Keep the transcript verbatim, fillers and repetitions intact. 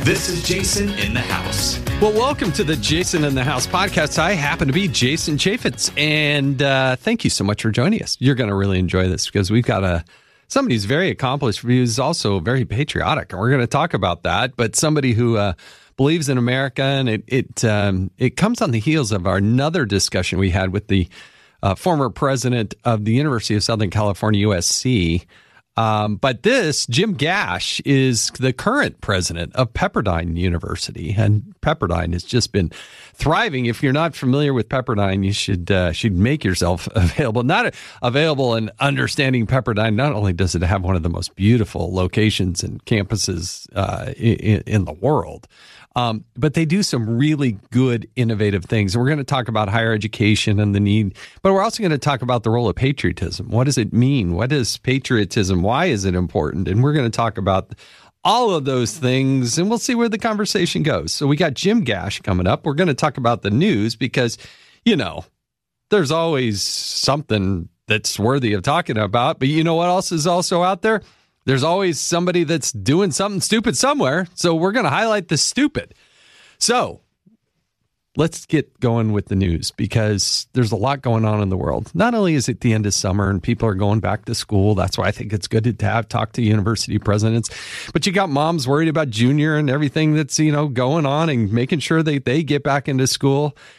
This is Jason in the House. Well, welcome to the Jason in the House podcast. I happen to be Jason Chaffetz, and uh, thank you so much for joining us. You're going to really enjoy this because we've got a somebody who's very accomplished, who's also very patriotic, and we're going to talk about that. But somebody who uh, believes in America, and it it um, it comes on the heels of our another discussion we had with the uh, former president of the University of Southern California, U S C. Um, but this, Jim Gash, is the current president of Pepperdine University, and Pepperdine has just been thriving. If you're not familiar with Pepperdine, you should uh, should make yourself available. Not available and understanding Pepperdine. Not only does it have one of the most beautiful locations and campuses uh, in, in the world, Um, but they do some really good, innovative things. And we're going to talk about higher education and the need, but we're also going to talk about the role of patriotism. What does it mean? What is patriotism? Why is it important? And we're going to talk about all of those things, and we'll see where the conversation goes. So we got Jim Gash coming up. We're going to talk about the news because, you know, there's always something that's worthy of talking about. But you know what else is also out there? There's always somebody that's doing something stupid somewhere, so we're going to highlight the stupid. So let's get going with the news because there's a lot going on in the world. Not only is it the end of summer and people are going back to school, that's why I think it's good to have talk to university presidents, but you got moms worried about junior and everything that's, you know, going on and making sure that they get back into school.